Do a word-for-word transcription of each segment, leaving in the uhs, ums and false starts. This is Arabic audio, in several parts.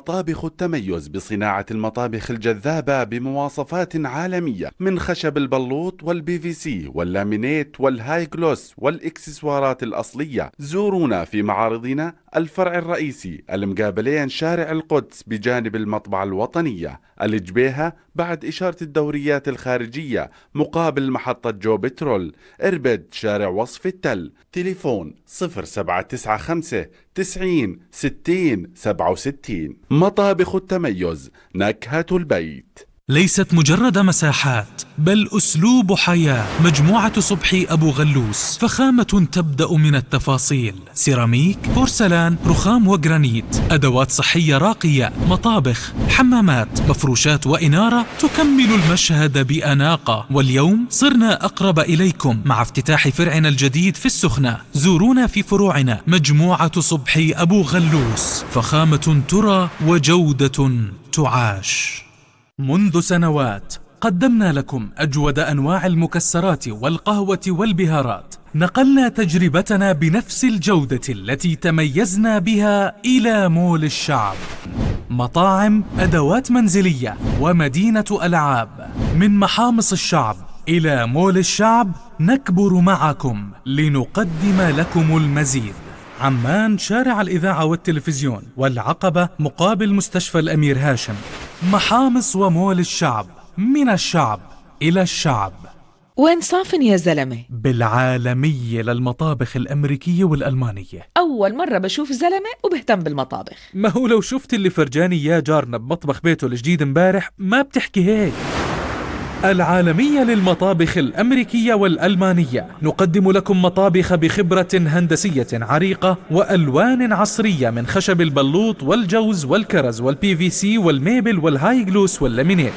مطابخ التميز بصناعة المطابخ الجذابة بمواصفات عالمية من خشب البلوط والبي في سي واللامينيت والهاي جلوس والإكسسوارات الأصلية. زورونا في معارضنا الفرع الرئيسي المقابلين شارع القدس بجانب المطبعة الوطنية الجبيهة بعد إشارة الدوريات الخارجية مقابل محطة جو بترول. إربد شارع وصف التل. تليفون صفر سبعة تسعة خمسة تسعين ستين سبعة وستين. مطابخ التميز، نكهة البيت. ليست مجرد مساحات بل أسلوب حياة. مجموعة صبحي أبو غلوس، فخامة تبدأ من التفاصيل: سيراميك، بورسلان، رخام وجرانيت، أدوات صحية راقية، مطابخ، حمامات، مفروشات وإنارة تكمل المشهد بأناقة. واليوم صرنا أقرب إليكم مع افتتاح فرعنا الجديد في السخنة. زورونا في فروعنا. مجموعة صبحي أبو غلوس، فخامة ترى وجودة تعاش. منذ سنوات قدمنا لكم أجود أنواع المكسرات والقهوة والبهارات. نقلنا تجربتنا بنفس الجودة التي تميزنا بها إلى مول الشعب. مطاعم، أدوات منزلية ومدينة ألعاب. من محامص الشعب إلى مول الشعب نكبر معكم لنقدم لكم المزيد. عمان شارع الإذاعة والتلفزيون والعقبة مقابل مستشفى الأمير هاشم. محامص ومول الشعب، من الشعب إلى الشعب. وين صافن يا زلمة؟ بالعالمية للمطابخ الأمريكية والألمانية. أول مرة بشوف زلمة وبهتم بالمطابخ. ما هو لو شفت اللي فرجاني يا جارنا بمطبخ بيته الجديد امبارح ما بتحكي هيك. العالمية للمطابخ الأمريكية والألمانية. نقدم لكم مطابخ بخبرة هندسية عريقة وألوان عصرية من خشب البلوط والجوز والكرز والبي في سي والميبل والهاي جلوس واللامينيت.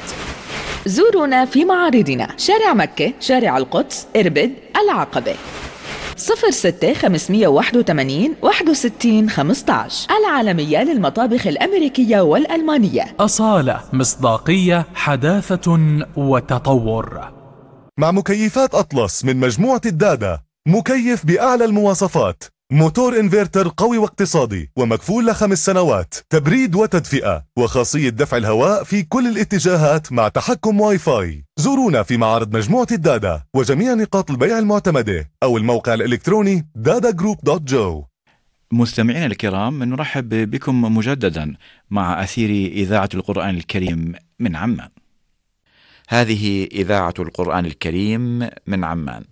زورونا في معارضنا: شارع مكة، شارع القدس، إربد، العقبة. صفر ستة خمسمية واحد وثمانين واحد وستين خمسة عشر. العالمية للمطابخ الأمريكية والألمانية. أصالة، مصداقية، حداثة وتطور. مع مكيفات أطلس من مجموعة الدادا، مكيف بأعلى المواصفات، موتور انفرتر قوي واقتصادي ومكفول لخمس سنوات، تبريد وتدفئة، وخاصية دفع الهواء في كل الاتجاهات مع تحكم واي فاي. زورونا في معرض مجموعة الدادا وجميع نقاط البيع المعتمدة أو الموقع الإلكتروني دادا جروب دوت جو. مستمعينا الكرام، نرحب بكم مجددا مع أثير إذاعة القرآن الكريم من عمان. هذه إذاعة القرآن الكريم من عمان.